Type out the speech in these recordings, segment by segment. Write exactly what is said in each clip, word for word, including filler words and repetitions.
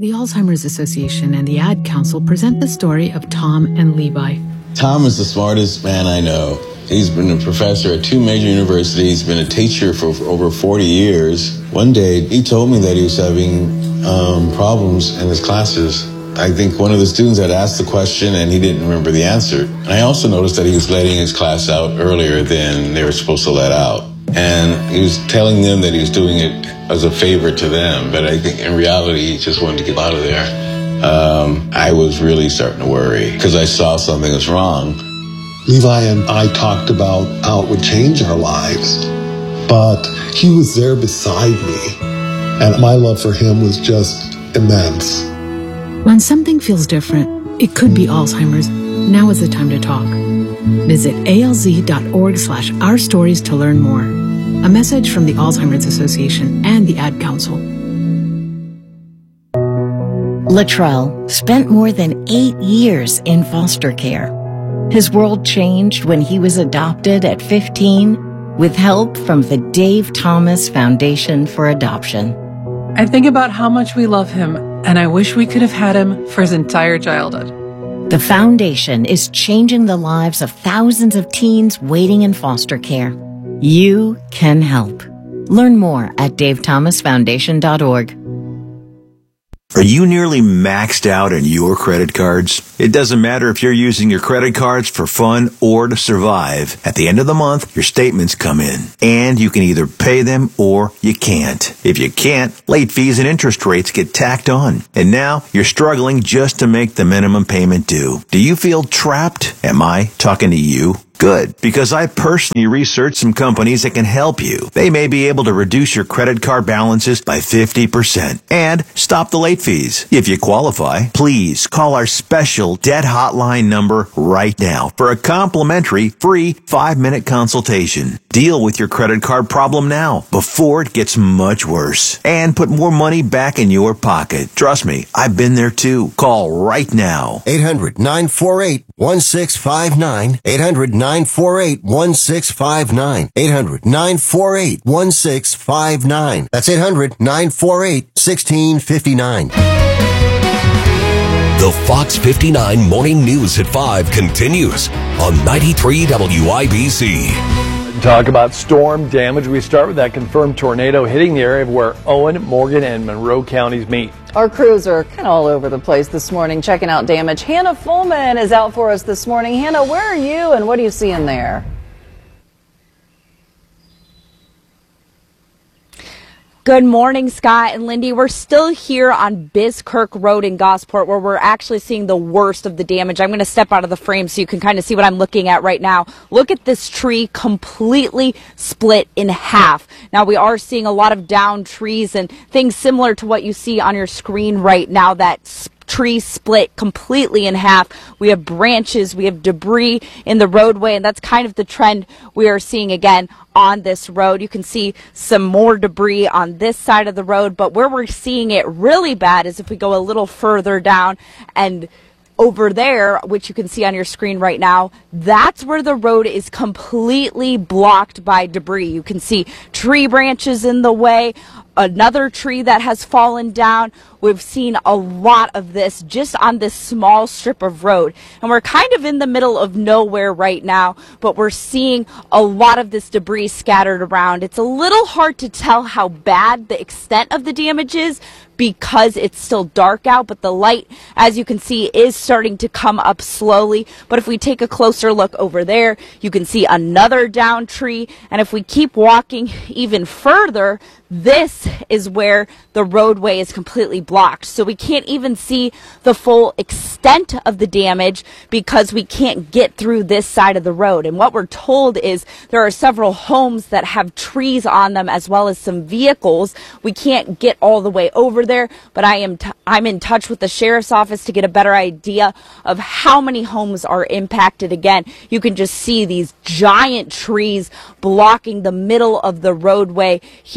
The Alzheimer's Association and the Ad Council present the story of Tom and Levi. Tom is the smartest man I know. He's been a professor at two major universities, been a teacher for, for over forty years. One day, he told me that he was having um, problems in his classes. I think one of the students had asked the question and he didn't remember the answer. I also noticed that he was letting his class out earlier than they were supposed to let out. And he was telling them that he was doing it as a favor to them, but I think in reality, he just wanted to get out of there. Um, I was really starting to worry because I saw something was wrong. Levi and I talked about how it would change our lives, but he was there beside me, and my love for him was just immense. When something feels different, it could be Alzheimer's. Now is the time to talk. Visit alz.org slash our stories to learn more. A message from the Alzheimer's Association and the Ad Council. Latrell spent more than eight years in foster care. His world changed when he was adopted at fifteen with help from the Dave Thomas Foundation for Adoption. I think about how much we love him, and I wish we could have had him for his entire childhood. The foundation is changing the lives of thousands of teens waiting in foster care. You can help. Learn more at dave thomas foundation dot org. Are you nearly maxed out on your credit cards? It doesn't matter if you're using your credit cards for fun or to survive. At the end of the month, your statements come in, and you can either pay them or you can't. If you can't, late fees and interest rates get tacked on. And now you're struggling just to make the minimum payment due. Do you feel trapped? Am I talking to you? Good, because I personally researched some companies that can help you. They may be able to reduce your credit card balances by fifty percent and stop the late fees. If you qualify, please call our special debt hotline number right now for a complimentary free five-minute consultation. Deal with your credit card problem now before it gets much worse and put more money back in your pocket. Trust me, I've been there too. Call right now. eight hundred, nine four eight, one six five nine. eight hundred, nine four eight, one six five nine. eight hundred, nine four eight, one six five nine. That's eight hundred, nine four eight, one six five nine. The Fox fifty-nine Morning News at five continues on ninety-three W I B C. Talk about storm damage. We start with that confirmed tornado hitting the area where Owen, Morgan, and Monroe counties meet. Our crews are kind of all over the place this morning checking out damage. Hannah Fullman is out for us this morning. Hannah, where are you and what are you seeing there? Good morning, Scott and Lindy. We're still here on Biskirk Road in Gosport, where we're actually seeing the worst of the damage. I'm going to step out of the frame so you can kind of see what I'm looking at right now. Look at this tree completely split in half. Now, we are seeing a lot of downed trees and things similar to what you see on your screen right now, that tree split completely in half. We have branches, we have debris in the roadway, and that's kind of the trend we are seeing again on this road. You can see some more debris on this side of the road, but where we're seeing it really bad is if we go a little further down and over there, which you can see on your screen right now, that's where the road is completely blocked by debris. You can see tree branches in the way, another tree that has fallen down. We've seen a lot of this just on this small strip of road. And we're kind of in the middle of nowhere right now, but we're seeing a lot of this debris scattered around. It's a little hard to tell how bad the extent of the damage is because it's still dark out, but the light, as you can see, is starting to come up slowly. But if we take a closer look over there, you can see another down tree. And if we keep walking even further, this is where the roadway is completely blocked. So we can't even see the full extent of the damage because we can't get through this side of the road. And what we're told is there are several homes that have trees on them as well as some vehicles. We can't get all the way over there, but I am t I'm in touch with the sheriff's office to get a better idea of how many homes are impacted. Again, you can just see these giant trees blocking the middle of the roadway here in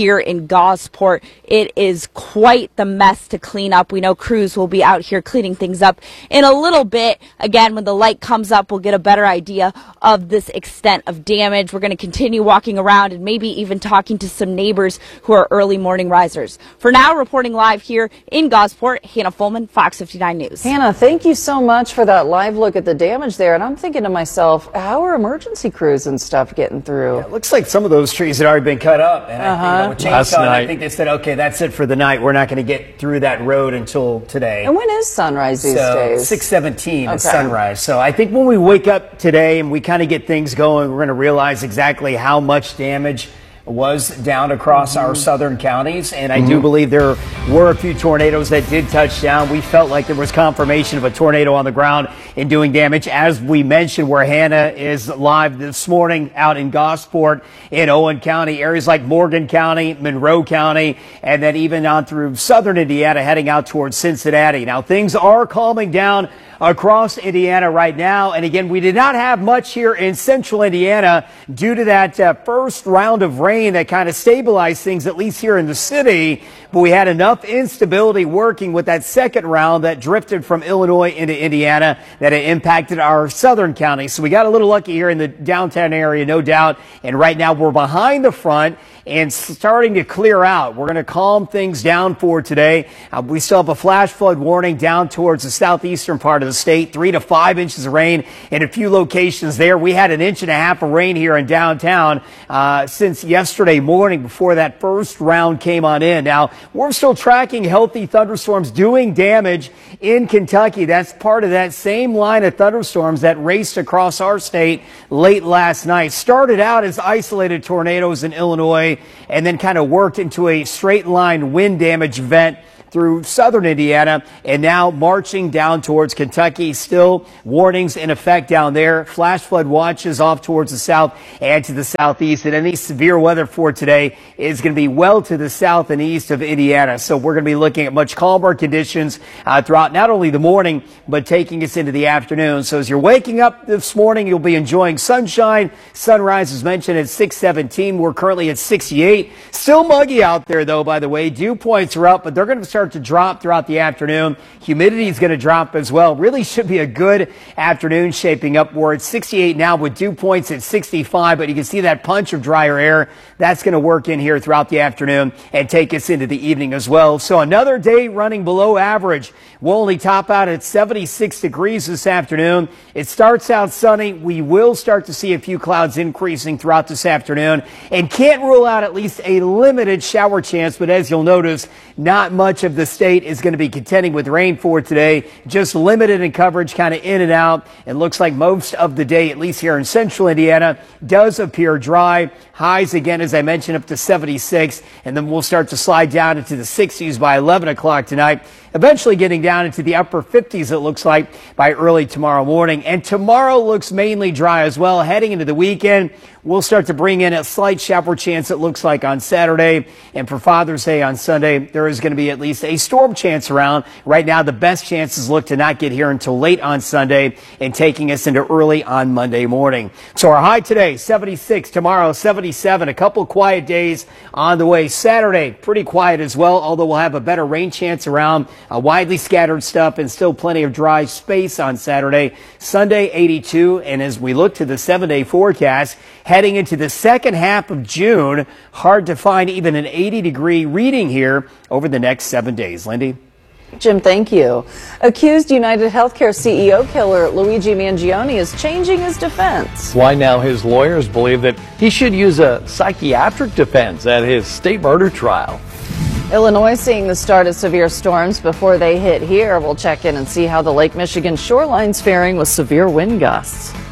in Gosport. It is quite the mess to clean up. We know crews will be out here cleaning things up in a little bit. Again, when the light comes up, we'll get a better idea of this extent of damage. We're going to continue walking around and maybe even talking to some neighbors who are early morning risers. For now, reporting live here in Gosport, Hannah Fulman, Fox fifty-nine News. Hannah, thank you so much for that live look at the damage there. And I'm thinking to myself, how are emergency crews and stuff getting through? Yeah, it looks like some of those trees had already been cut up. And uh-huh. I think, you know, chainsaw, I think they said, okay, that's it for the night. We're not going to get through that road until today. And when is sunrise these so, days? six seventeen okay. is sunrise. So I think when we wake up today and we kind of get things going, we're going to realize exactly how much damage was down across mm-hmm. our southern counties. And I mm-hmm. do believe there were a few tornadoes that did touch down. We felt like there was confirmation of a tornado on the ground and doing damage, as we mentioned, where Hannah is live this morning out in Gosport in Owen County, areas like Morgan County, Monroe County, and then even on through southern Indiana, heading out towards Cincinnati. Now, things are calming down across Indiana right now. And again, we did not have much here in central Indiana due to that uh, first round of rain that kind of stabilized things, at least here in the city. But we had enough instability working with that second round that drifted from Illinois into Indiana that it impacted our southern counties. So we got a little lucky here in the downtown area, no doubt. And right now we're behind the front and starting to clear out. We're going to calm things down for today. Uh, we still have a flash flood warning down towards the southeastern part of the state, three to five inches of rain in a few locations there. We had an inch and a half of rain here in downtown uh, since yesterday morning before that first round came on in. Now, we're still tracking healthy thunderstorms doing damage in Kentucky. That's part of that same line of thunderstorms that raced across our state late last night. Started out as isolated tornadoes in Illinois and then kind of worked into a straight line wind damage event through southern Indiana and now marching down towards Kentucky. Still warnings in effect down there. Flash flood watches off towards the south and to the southeast. And any severe weather for today is going to be well to the south and east of Indiana. So we're going to be looking at much calmer conditions uh, throughout not only the morning, but taking us into the afternoon. So as you're waking up this morning, you'll be enjoying sunshine. Sunrise is mentioned at six seventeen. We're currently at sixty-eight. Still muggy out there, though, by the way. Dew points are up, but they're going to start to drop throughout the afternoon. Humidity is going to drop as well. Really should be a good afternoon shaping up. We're at sixty-eight now with dew points at sixty-five, but you can see that punch of drier air. That's going to work in here throughout the afternoon and take us into the evening as well. So another day running below average. We'll only top out at seventy-six degrees this afternoon. It starts out sunny. We will start to see a few clouds increasing throughout this afternoon and can't rule out at least a limited shower chance. But as you'll notice, not much of the state is going to be contending with rain for today. Just limited in coverage, kind of in and out. It looks like most of the day, at least here in central Indiana, does appear dry. Highs again, as I mentioned, up to seventy-six, and then we'll start to slide down into the sixties by eleven o'clock tonight. Eventually getting down into the upper fifties, it looks like, by early tomorrow morning. And tomorrow looks mainly dry as well. Heading into the weekend, we'll start to bring in a slight shower chance, it looks like, on Saturday. And for Father's Day on Sunday, there is going to be at least a storm chance around. Right now, the best chances look to not get here until late on Sunday and taking us into early on Monday morning. So our high today, seventy-six. Tomorrow, seventy-seven. A couple quiet days on the way. Saturday, pretty quiet as well, although we'll have a better rain chance around. Uh, widely scattered stuff and still plenty of dry space on Saturday. Sunday, eighty-two. And as we look to the seven-day forecast, heading into the second half of June, hard to find even an eighty degree reading here over the next seven days. Lindy? Jim, thank you. Accused United Healthcare C E O killer Luigi Mangione is changing his defense. Why now his lawyers believe that he should use a psychiatric defense at his state murder trial. Illinois seeing the start of severe storms before they hit here. We'll check in and see how the Lake Michigan shoreline's faring with severe wind gusts.